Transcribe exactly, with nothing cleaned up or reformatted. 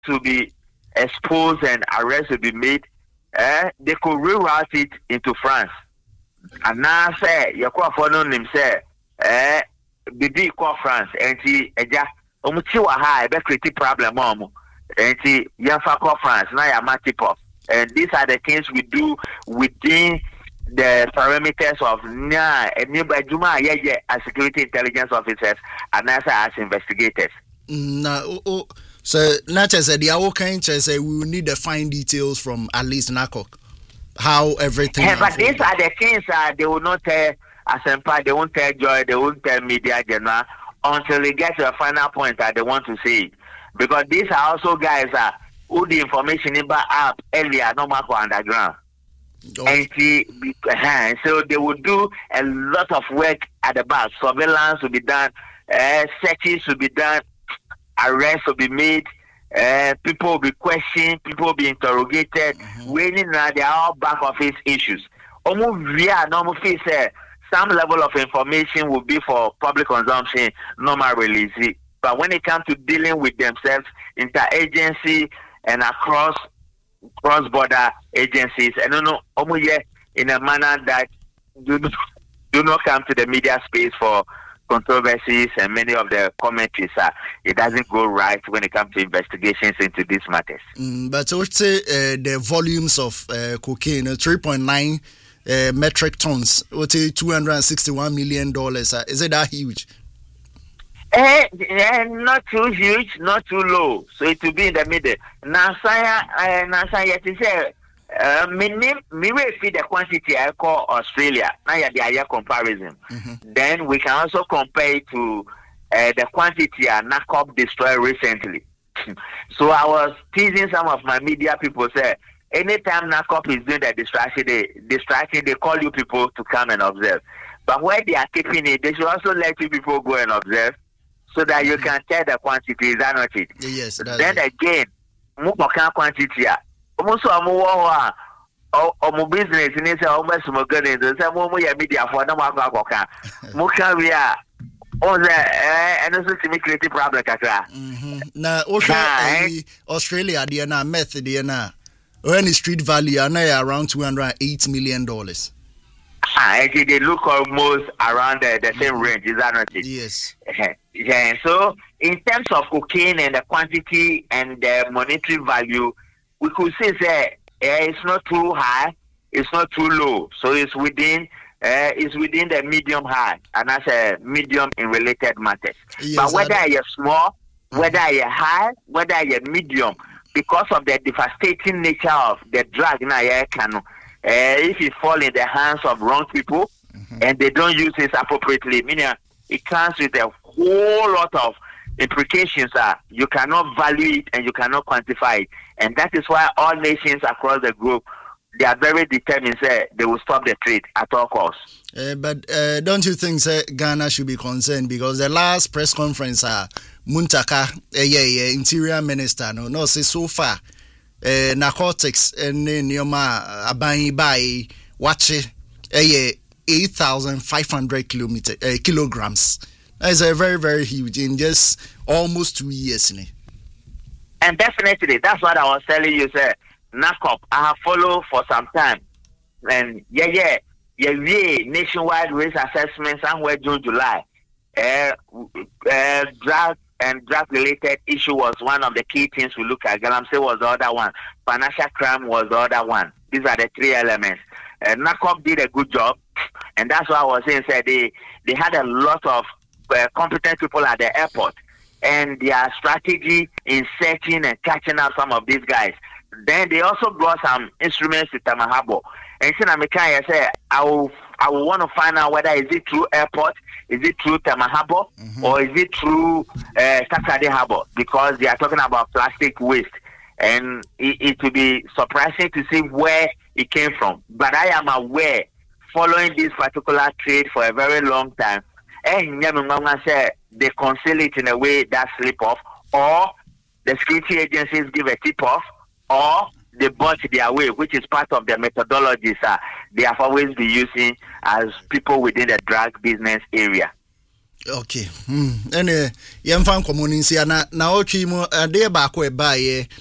to be exposed and arrests to be made, eh, they could reroute it into France. And now say you call for no name say eh bibi call France and see eja omuti wa ha e be create problem mom and see yanfa call France now ya matip up. And these are the things we do within the parameters of nya eneba juma ye as security intelligence officers and as as investigators. Na oh, so not just the our kind say we will need the fine details from at least NACOC. How everything. Yeah, but these are the things uh, they will not tell Asempa, they won't tell Joy, they won't tell Media General until they get to a final point that they want to say. Because these are also guys uh, who the information in up earlier, no matter underground. Okay. And see, uh, so they will do a lot of work at the back. Surveillance will be done, uh, searches will be done, arrests will be made. Uh, people will be questioned, people will be interrogated. Mm-hmm. Waiting now, they are all back office issues. Almost via normal face, uh, some level of information will be for public consumption, normal release. But when it comes to dealing with themselves, interagency and across cross-border agencies, I don't know, almost yeah, in a manner that do not, do not come to the media space for controversies and many of the commentaries are, it doesn't go right when it comes to investigations into these matters. Mm, but I would say uh, the volumes of uh, cocaine, uh, three point nine uh, metric tons, would say two hundred sixty-one million dollars. Uh, is it that huge? Eh, eh, not too huge, not too low. So it will be in the middle. Now, Saya, uh, now, Saya, to say, Uh, me me will see the quantity I call Australia. Now you the higher comparison. Mm-hmm. Then we can also compare it to uh, the quantity I NACOP destroyed recently. So I was teasing some of my media people. Say anytime NACOP is doing the distraction, they distracting, they call you people to come and observe. But where they are keeping it, they should also let you people go and observe, so that you mm-hmm. can tell the quantity. Is that not it? Yes. Then it. Again, more quantity. Almost a more or business in this almost smoking in the same way media for no more coca. Mukaria or the and also to make creative problem. Now, also Australia, the na method, the na when the street value are now around two hundred eight million dollars. Ah, they look almost around the, the same range, is that not it? Yes. Yeah. So, in terms of cocaine and the quantity and the monetary value, we could say that uh, it's not too high, it's not too low, so it's within uh, it's within the medium high, and that's a medium in related matters. Yes, but whether you're small, whether you're high, whether you're medium, because of the devastating nature of the drug, now you can, uh, if it fall in the hands of wrong people mm-hmm. and they don't use it appropriately, meaning it comes with a whole lot of implications. Are you cannot value it and you cannot quantify it. And that is why all nations across the globe, they are very determined that they will stop the trade at all costs. Uh, but uh, don't you think uh, Ghana should be concerned? Because the last press conference, uh, Muntaka, uh, yeah, yeah, Interior Minister, no, no, say so far, uh, narcotics and Nyoma Abayi Bai, watch it, uh, yeah, eight thousand five hundred kilometer uh, kilograms. That's a very, very huge in just almost two years. Ne? And definitely, that's what I was telling you, sir. NACOP, I have followed for some time. And yeah, yeah, yeah, yeah, nationwide risk assessment somewhere June, July. Uh, uh, drug and drug-related issue was one of the key things we look at. Galamsey was the other one. Financial crime was the other one. These are the three elements. Uh, NACOP did a good job. And that's why I was saying, sir, they, they had a lot of uh, competent people at the airport. And their strategy in searching and catching up some of these guys. Then they also brought some instruments to Tamahabo. And so I say, I will, I will want to find out whether is it through airport, is it through Tamahabo, mm-hmm. or is it through uh, Takade Harbor? Because they are talking about plastic waste. And it, it will be surprising to see where it came from. But I am aware, following this particular trade for a very long time, and say they conceal it in a way that slip off, or the security agencies give a tip off, or they bought their way, which is part of their methodologies uh, they have always been using as people within the drug business area. Okay. Hmm. Anyway, yɛmfa nkɔmmɔ no nsi na na ɔtwe mu ade baako ɛbaeɛ